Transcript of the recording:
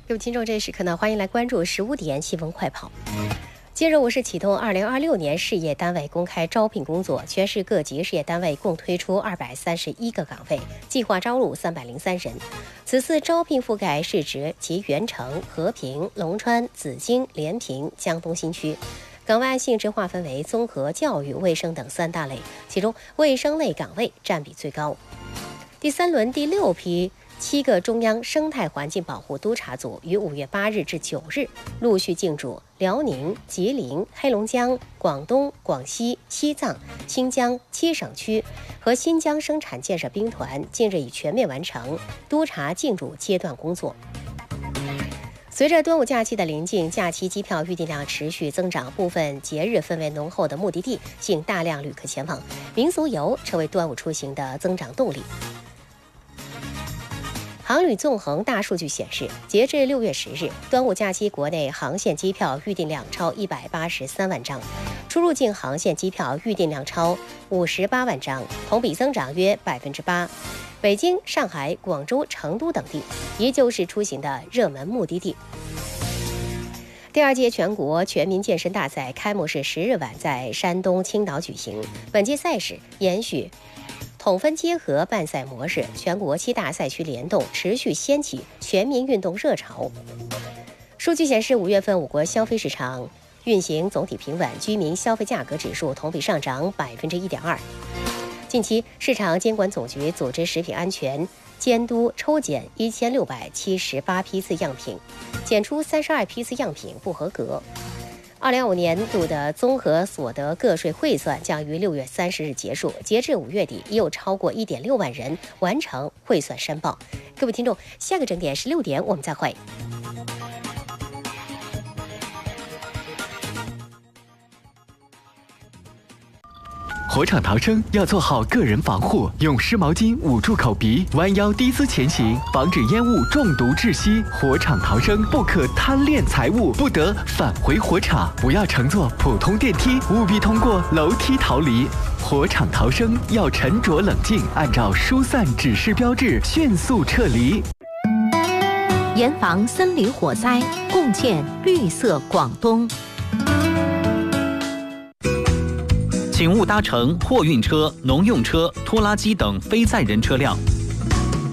各位听众，这一时刻呢，欢迎来关注15点新闻快跑。今日，我市启动2026年事业单位公开招聘工作，全市各级事业单位共推出231个岗位，计划招录303人。此次招聘覆盖市直及原城、和平、龙川、紫荆、连平、江东新区。岗位按性质划分为综合、教育、卫生等3大类，其中卫生类岗位占比最高。第3轮第6批7个中央生态环境保护督察组于5月8日至9日陆续进驻辽宁、吉林、黑龙江、广东、广西、西藏、新疆7省区和新疆生产建设兵团，近日已全面完成督察进驻阶段工作。随着端午假期的临近，假期机票预订量持续增长，部分节日氛围浓厚的目的地吸引大量旅客前往，民俗游成为端午出行的增长动力。航旅纵横大数据显示，截至6月10日，端午假期国内航线机票预订量超183万张，出入境航线机票预订量超58万张，同比增长约8%。北京、上海、广州、成都等地依旧是出行的热门目的地。第2届全国全民健身大赛开幕式10日晚在山东青岛举行，本届赛事延续统分结合办赛模式，全国7大赛区联动，持续掀起全民运动热潮。数据显示，5月份我国消费市场运行总体平稳，居民消费价格指数同比上涨1.2%。近期，市场监管总局组织食品安全监督抽检1678批次样品，检出32批次样品不合格。2025年度的综合所得个税汇算将于6月30日结束，截至5月底，已有超过1.6万人完成汇算申报。各位听众，下个整点16点我们再会。 火场逃生要做好个人防护，用湿毛巾捂住口鼻，弯腰低姿前行，防止烟雾中毒窒息。火场逃生不可贪恋财物，不得返回火场，不要乘坐普通电梯，务必通过楼梯逃离。火场逃生要沉着冷静，按照疏散指示标志迅速撤离。 严防森林火灾，共建绿色广东。 请勿搭乘货运车、农用车、拖拉机等非载人车辆，